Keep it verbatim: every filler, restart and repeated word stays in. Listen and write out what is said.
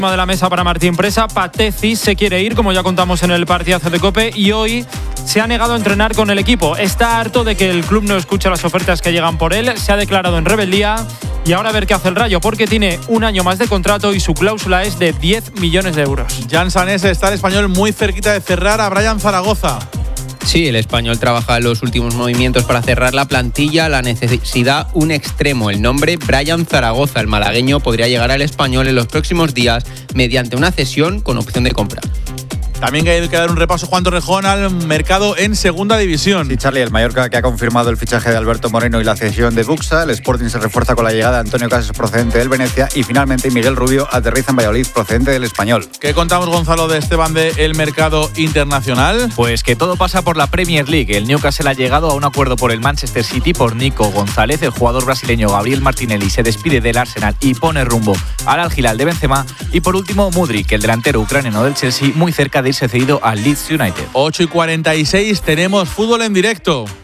De la mesa para Martín Presa, Pateci se quiere ir, como ya contamos en el partidazo de COPE, y hoy se ha negado a entrenar con el equipo. Está harto de que el club no escuche las ofertas que llegan por él, se ha declarado en rebeldía y ahora a ver qué hace el Rayo, porque tiene un año más de contrato y su cláusula es de diez millones de euros. Jan Sanés está el Español muy cerquita de cerrar a Brian Zaragoza. Sí, el Español trabaja en los últimos movimientos para cerrar la plantilla. La necesidad un extremo. El nombre Brian Zaragoza, el malagueño, podría llegar al Español en los próximos días mediante una cesión con opción de compra. También hay que dar un repaso, Juan Torrejón, al mercado en segunda división. Sí, Charlie, el Mallorca, que ha confirmado el fichaje de Alberto Moreno y la cesión de Buxa. El Sporting se refuerza con la llegada de Antonio Casas, procedente del Venecia. Y finalmente Miguel Rubio aterriza en Valladolid, procedente del Español. ¿Qué contamos, Gonzalo, de Esteban, de el mercado internacional? Pues que todo pasa por la Premier League. El Newcastle ha llegado a un acuerdo por el Manchester City por Nico González. El jugador brasileño Gabriel Martinelli se despide del Arsenal y pone rumbo al Al Hilal de Benzema. Y por último, Mudryk, el delantero ucraniano del Chelsea, muy cerca de irse cedido al Leeds United. ocho y cuarenta y seis, tenemos fútbol en directo.